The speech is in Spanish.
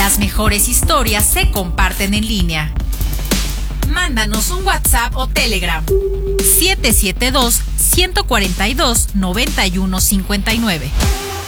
Las mejores historias se comparten en línea. Mándanos un WhatsApp o Telegram 772-142-9159.